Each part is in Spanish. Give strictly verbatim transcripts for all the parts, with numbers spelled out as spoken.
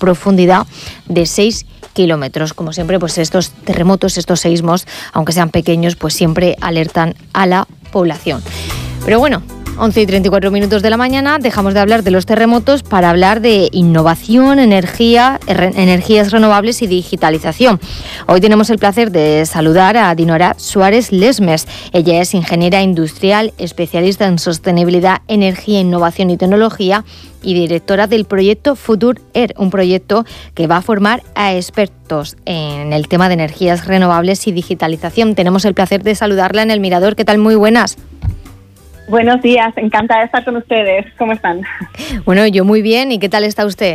profundidad de seis kilómetros. Como siempre, pues estos terremotos, estos seísmos, aunque sean pequeños, pues siempre alertan a la población. Pero bueno, once y treinta y cuatro minutos de la mañana, dejamos de hablar de los terremotos para hablar de innovación, energía, er, energías renovables y digitalización. Hoy tenemos el placer de saludar a Dinora Suárez Lesmes. Ella es ingeniera industrial, especialista en sostenibilidad, energía, innovación y tecnología y directora del proyecto Future Air, un proyecto que va a formar a expertos en el tema de energías renovables y digitalización. Tenemos el placer de saludarla en El Mirador. ¿Qué tal? Muy buenas. Buenos días, encantada de estar con ustedes. ¿Cómo están? Bueno, yo muy bien. ¿Y qué tal está usted?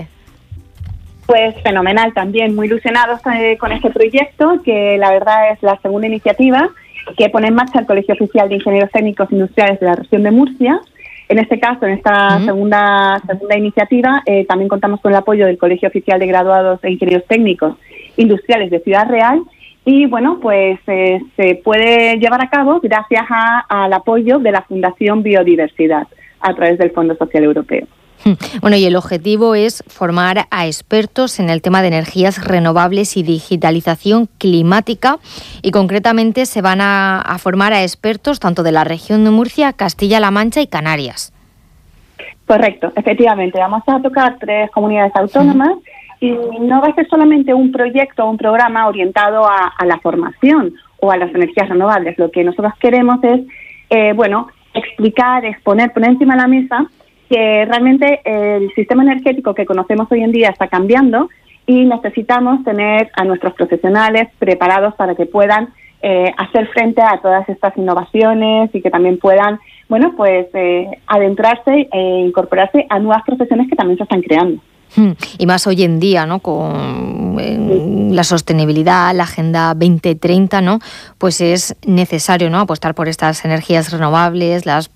Pues fenomenal también, muy ilusionados eh, con este proyecto, que la verdad es la segunda iniciativa que pone en marcha el Colegio Oficial de Ingenieros Técnicos Industriales de la región de Murcia. En este caso, en esta mm. segunda, segunda iniciativa, eh, también contamos con el apoyo del Colegio Oficial de Graduados e Ingenieros Técnicos Industriales de Ciudad Real. Y bueno, pues eh, se puede llevar a cabo gracias a, al apoyo de la Fundación Biodiversidad a través del Fondo Social Europeo. Bueno, y el objetivo es formar a expertos en el tema de energías renovables y digitalización climática, y concretamente se van a, a formar a expertos tanto de la región de Murcia, Castilla-La Mancha y Canarias. Correcto, efectivamente. Vamos a tocar tres comunidades autónomas. Uh-huh. Y no va a ser solamente un proyecto o un programa orientado a, a la formación o a las energías renovables. Lo que nosotros queremos es, eh, bueno, explicar, exponer, poner encima de la mesa que realmente el sistema energético que conocemos hoy en día está cambiando y necesitamos tener a nuestros profesionales preparados para que puedan eh, hacer frente a todas estas innovaciones y que también puedan, bueno, pues eh, adentrarse e incorporarse a nuevas profesiones que también se están creando. Y más hoy en día, ¿no? Con eh, la sostenibilidad, la Agenda veinte treinta, ¿no? Pues es necesario, ¿no? Apostar por estas energías renovables, las,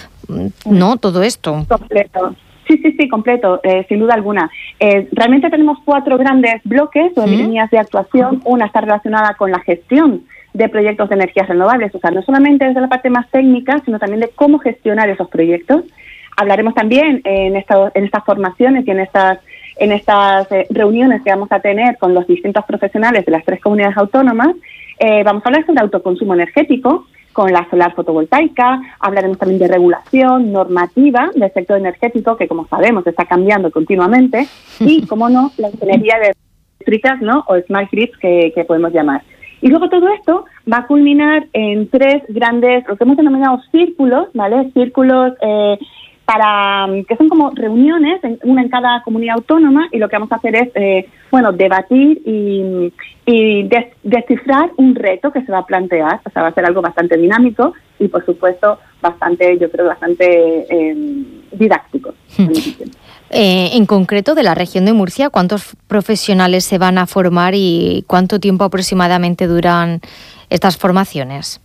¿no? Todo esto. Completo. Sí, sí, sí, completo, eh, sin duda alguna. Eh, realmente tenemos cuatro grandes bloques o líneas de actuación. Una está relacionada con la gestión de proyectos de energías renovables, o sea, no solamente desde la parte más técnica, sino también de cómo gestionar esos proyectos. Hablaremos también en, esta, en estas formaciones y en estas, en estas eh, reuniones que vamos a tener con los distintos profesionales de las tres comunidades autónomas. Eh, vamos a hablar sobre autoconsumo energético, con la solar fotovoltaica. Hablaremos también de regulación normativa del sector energético, que como sabemos está cambiando continuamente. Y, como no, la ingeniería de eléctricas, ¿no? O smart grids, que, que podemos llamar. Y luego todo esto va a culminar en tres grandes, lo que hemos denominado círculos, ¿vale? Círculos eh, para que son como reuniones, una en cada comunidad autónoma, y lo que vamos a hacer es, eh, bueno, debatir y, y des, descifrar un reto que se va a plantear. O sea, va a ser algo bastante dinámico y, por supuesto, bastante, yo creo, bastante eh, didáctico. Hmm. Eh, en concreto, de la región de Murcia, ¿cuántos profesionales se van a formar y cuánto tiempo aproximadamente duran estas formaciones?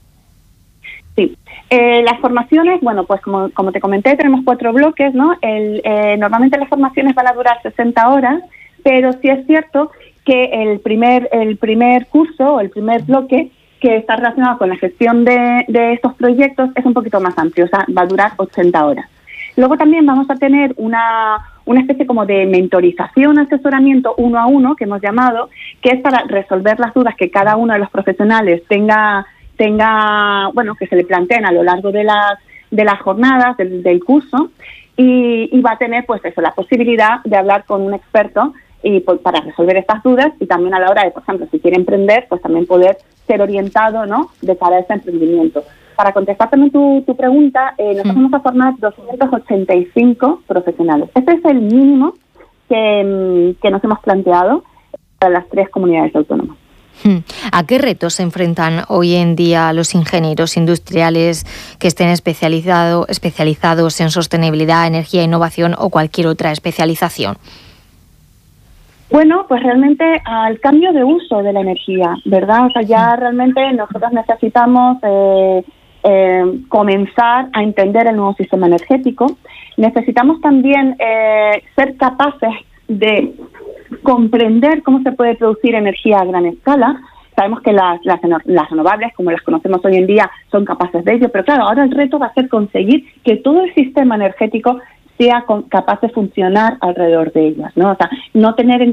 Sí, eh, las formaciones, bueno, pues como, como te comenté, tenemos cuatro bloques, ¿no? El, eh, normalmente las formaciones van a durar sesenta horas, pero sí es cierto que el primer el primer curso o el primer bloque que está relacionado con la gestión de, de estos proyectos es un poquito más amplio, o sea, va a durar ochenta horas. Luego también vamos a tener una, una especie como de mentorización, asesoramiento uno a uno, que hemos llamado, que es para resolver las dudas que cada uno de los profesionales tenga tenga, bueno, que se le planteen a lo largo de las de las jornadas del, del curso, y, y va a tener, pues eso, la posibilidad de hablar con un experto y pues, para resolver estas dudas, y también a la hora de, por ejemplo, si quiere emprender, pues también poder ser orientado, ¿no?, de cara a ese emprendimiento. Para contestar también tu, tu pregunta, eh, nosotros vamos a formar doscientos ochenta y cinco profesionales. Este es el mínimo que, que nos hemos planteado para las tres comunidades autónomas. ¿A qué retos se enfrentan hoy en día los ingenieros industriales que estén especializado, especializados en sostenibilidad, energía, innovación o cualquier otra especialización? Bueno, pues realmente al cambio de uso de la energía, ¿verdad? O sea, ya realmente nosotros necesitamos eh, eh, comenzar a entender el nuevo sistema energético. Necesitamos también eh, ser capaces de comprender cómo se puede producir energía a gran escala. Sabemos que las, las, las renovables, como las conocemos hoy en día, son capaces de ello, pero claro, ahora el reto va a ser conseguir que todo el sistema energético sea con, capaz de funcionar alrededor de ellas, ¿no? O sea, no tener en